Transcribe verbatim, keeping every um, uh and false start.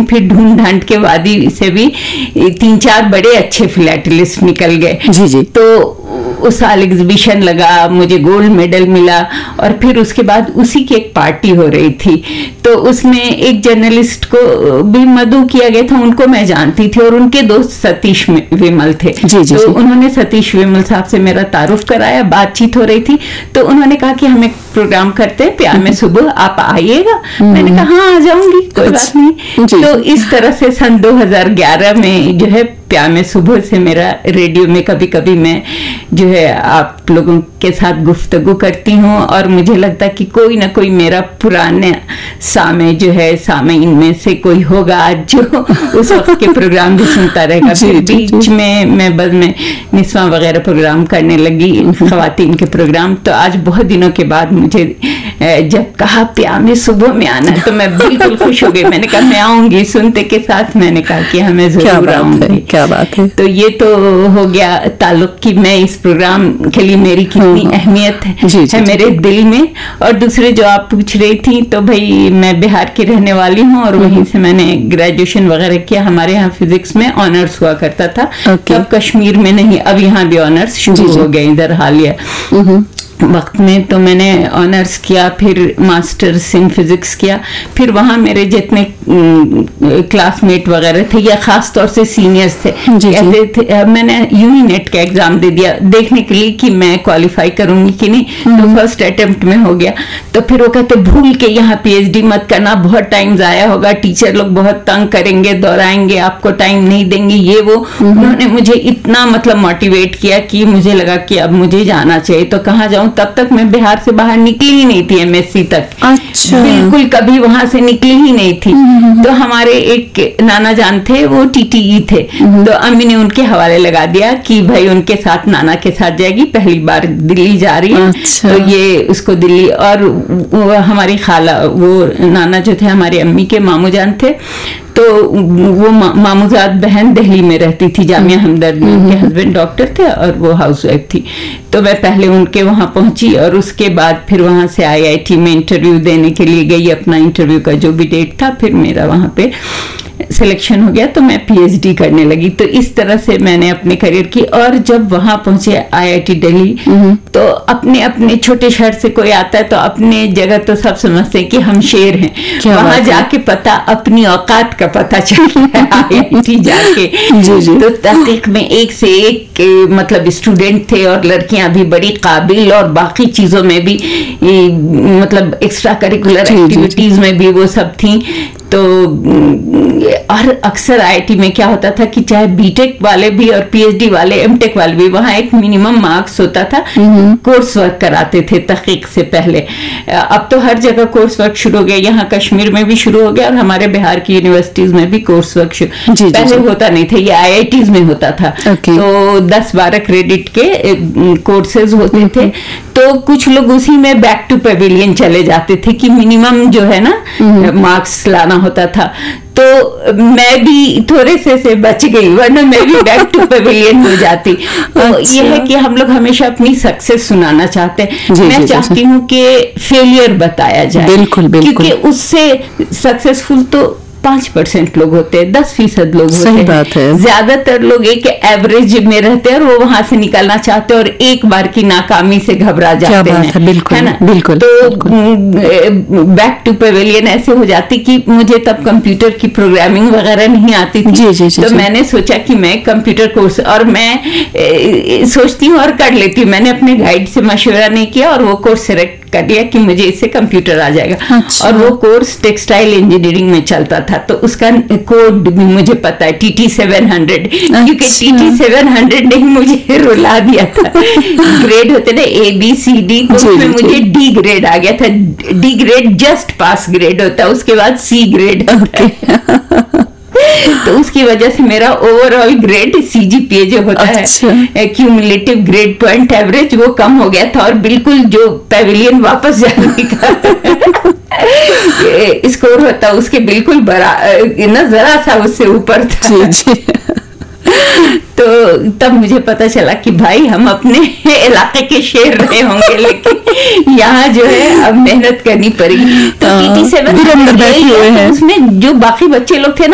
फिर ढूंढ ढांड के वादी से भी तीन चार बड़े अच्छे फिलैटलिस्ट निकल गए। जी जी। तो उस साल एग्जीबिशन लगा, मुझे गोल्ड मेडल मिला, और फिर उसके बाद उसी की एक पार्टी हो रही थी, तो उसमें एक जर्नलिस्ट को भी मदऊ किया गया था, उनको मैं जानती थी, और उनके दोस्त सतीश विमल थे। जी जी, तो जी। उन्होंने सतीश विमल साहब से मेरा तारुफ कराया, बातचीत हो रही थी, तो उन्होंने कहा कि हम एक प्रोग्राम करते हैं प्यार में सुबह, आप आइएगा। मैंने कहा हाँ आ जाऊंगी, कोई बात नहीं। तो इस तरह से सन दो हज़ार ग्यारह में जो है प्यार में सुबह से मेरा रेडियो में कभी कभी मैं जो है आप लोगों के साथ गुफ्तगू करती हूँ, और मुझे लगता है कि कोई ना कोई मेरा पुराने सामे जो है सामीन में से कोई होगा आज जो उस वक्त के प्रोग्राम भी सुनता रहेगा। फिर बीच में मैं बस में निस्वा वगैरह प्रोग्राम करने लगी, खवातीन के प्रोग्राम। तो आज बहुत दिनों के बाद मुझे जब कहा प्यार में सुबह में आना, तो मैं बिल्कुल खुश हो गई। मैंने कहा मैं आऊंगी, सुनते के साथ मैंने कहा कि हमें जरूर आऊंगी। क्या बात है। तो ये तो हो गया ताल्लुक की मैं इस प्रोग्राम के लिए मेरी कितनी अहमियत है, जी, जी, है जी, मेरे दिल में। और दूसरे जो आप पूछ रही थी, तो भाई मैं बिहार की रहने वाली हूँ, और वहीं से मैंने ग्रेजुएशन वगैरह किया। हमारे यहाँ फिजिक्स में ऑनर्स हुआ करता था, तब कश्मीर में नहीं, अब यहाँ भी ऑनर्स शुरू हो गए इधर हालिया वक्त में। तो मैंने ऑनर्स किया, फिर मास्टर्स इन फिजिक्स किया। फिर वहाँ मेरे जितने क्लासमेट वगैरह थे या खास तौर से सीनियर्स थे, कहते थे, मैंने यूं ही नेट का एग्जाम दे दिया देखने के लिए कि मैं क्वालिफाई करूंगी कि नहीं, तो फर्स्ट अटेम्प्ट में हो गया। तो फिर वो कहते भूल के यहाँ पीएचडी मत करना, बहुत टाइम जाया होगा, टीचर लोग बहुत तंग करेंगे, दोहराएंगे, आपको टाइम नहीं देंगे, ये वो। उन्होंने मुझे इतना मतलब मोटिवेट किया कि मुझे लगा कि अब मुझे जाना चाहिए। तो कहाँ जाऊं, तब तक मैं बिहार से बाहर निकली ही नहीं थी, एमएससी तक। अच्छा। बिल्कुल कभी वहां से निकली ही नहीं थी। तो हमारे एक नाना जान थे, वो टीटीई थे, तो अम्मी ने उनके हवाले लगा दिया कि भाई उनके साथ नाना के साथ जाएगी, पहली बार दिल्ली जा रही है। अच्छा। तो ये उसको दिल्ली, और हमारी खाला, वो नाना जो थे हमारे अम्मी के मामू जान थे, तो वो मा, मामूजाद बहन दिल्ली में रहती थी, जामिया हमदर्द में। उनके हस्बैंड डॉक्टर थे और वो हाउसवाइफ थी। तो मैं पहले उनके वहां पहुंची, और उसके बाद फिर वहां से आईआईटी में इंटरव्यू देने के लिए गई। अपना इंटरव्यू का जो भी डेट था, फिर मेरा वहां पे सिलेक्शन हो गया, तो मैं पीएचडी करने लगी। तो इस तरह से मैंने अपने करियर की। और जब वहां पहुंचे आईआईटी दिल्ली, तो अपने अपने छोटे शहर से कोई आता है तो अपने जगह तो सब समझते हैं कि हम शेर हैं, वहां जाके पता अपनी औकात का पता चलता है आईआईटी जाके। जी जी। तो तहकीक में एक से एक मतलब स्टूडेंट थे, और लड़कियां भी बड़ी काबिल, और बाकी चीजों में भी मतलब एक्स्ट्रा करिकुलर एक्टिविटीज में भी वो सब थी। तो और अक्सर आईआईटी में क्या होता था कि चाहे बीटेक वाले भी और पीएचडी वाले, एमटेक वाले भी, वहां एक मिनिमम मार्क्स होता था, कोर्स वर्क कराते थे तहकीक से पहले। अब तो हर जगह कोर्स वर्क शुरू हो गया, यहाँ कश्मीर में भी शुरू हो गया, और हमारे बिहार की यूनिवर्सिटीज में भी कोर्स वर्क शुरू। पहले जी, होता नहीं था, ये आईआईटीज में होता था। तो दस बारह क्रेडिट के कोर्सेज होते थे। तो कुछ लोग उसी में बैक टू पेविलियन चले जाते थे कि मिनिमम जो है ना मार्क्स लाना होता था। तो मैं भी थोड़े से से बच गई, वरना मैं भी बैक टू पेविलियन हो जाती। तो अच्छा। ये है कि हम लोग हमेशा अपनी सक्सेस सुनाना चाहते हैं। मैं चाहती हूँ कि फेलियर बताया जाए, बिल्कुल, बिल्कुल। क्योंकि उससे सक्सेसफुल तो पांच परसेंट लोग होते हैं, दस फीसद लोग होते हैं। बात है। ज्यादातर लोग एक एवरेज में रहते हैं, और वो वहां से निकलना चाहते हैं, और एक बार की नाकामी से घबरा जाते हैं, है, बिल्कुल, है ना, बिल्कुल। तो बैक टू पेविलियन ऐसे हो जाती कि मुझे तब कंप्यूटर की प्रोग्रामिंग वगैरह नहीं आती थी। जी, जी, जी, तो जी. मैंने सोचा कि मैं कंप्यूटर कोर्स, और मैं ए, सोचती हूँ और कर लेती हूँ, मैंने अपने गाइड से मशवरा नहीं किया, और वो कोर्स सिलेक्ट कर लिया कि मुझे इससे कंप्यूटर आ जाएगा। अच्छा। और वो कोर्स टेक्सटाइल इंजीनियरिंग में चलता था, तो उसका कोड भी मुझे पता है, टीटी सेवन हंड्रेड। क्योंकि टीटी सेवन हंड्रेड ने मुझे रुला दिया था। ग्रेड होते थे ए बी सी डी, तो उसमें मुझे डी ग्रेड आ गया था। डी ग्रेड जस्ट पास ग्रेड होता है, उसके बाद सी ग्रेड होता है। तो उसकी वजह से मेरा ओवरऑल ग्रेड सीजीपीए जो होता अच्छा। है, क्यूमुलेटिव ग्रेड पॉइंट एवरेज, वो कम हो गया था, और बिल्कुल जो पेविलियन वापस जाने का स्कोर होता उसके बिल्कुल बड़ा ना, जरा सा उससे ऊपर था। जी, जी। तो तब मुझे पता चला कि भाई हम अपने इलाके के शेर रहे होंगे, लेकिन यहाँ जो है अब मेहनत करनी पड़ेगी। तो टीटी सेवन उसमें जो बाकी बच्चे लोग थे ना,